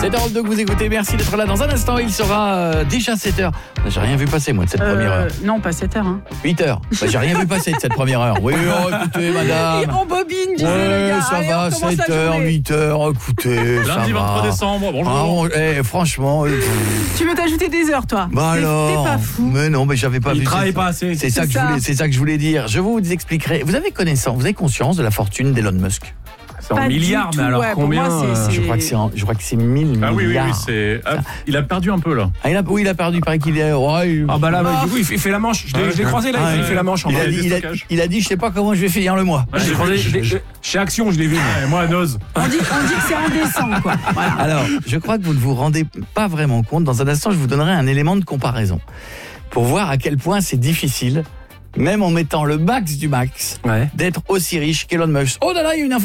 C'est Harold que vous écoutez, merci d'être là. Dans un instant, il sera déjà 7h. J'ai rien vu passer, moi, de cette première heure. Non, pas 7h. 8h. J'ai rien vu passer de cette première heure. Oui, écoutez, madame. Il embobine, disait le gars. Ça Allez, va, on commence 7h, 8h, écoutez, ça Lundi va. 23 décembre, bonjour. Franchement... Tu veux t'ajouter des heures, toi? Bah alors, t'es pas fou. mais non, mais j'avais pas vu. Il travaille pas assez. C'est ça que je voulais dire. Je vous expliquerai. Vous avez conscience de la fortune d'Elon Musk? C'est en Pas du milliards, tout, mais alors ouais, pour combien moi, c'est- Je crois que c'est 1000 Ah oui, milliards. c'est... Ah, il a perdu un peu, là. Ah, il a perdu, il paraît qu'il est... Ah bah là, du coup, il fait la manche. Je l'ai croisé là, il fait la manche en bas. Il a dit, je sais pas comment je vais finir le mois. Ouais, Je l'ai croisé chez Action, je l'ai vu. Et moi, à Noz. On dit que c'est indécent, quoi. Voilà. Alors, je crois que vous ne vous rendez pas vraiment compte. Dans un instant, je vous donnerai un élément de comparaison pour voir à quel point c'est difficile, même en mettant le max du max, Ouais. d'être aussi riche qu'Elon Musk. Oh là là, il y a une info